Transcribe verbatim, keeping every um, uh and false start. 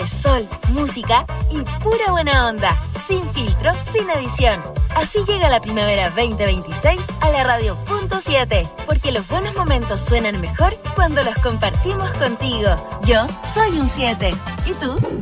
Sol, música y pura buena onda, sin filtro, sin edición. Así llega la primavera veinte veintiséis a la radio punto siete, porque los buenos momentos suenan mejor cuando los compartimos contigo. Yo soy un siete. ¿Y tú?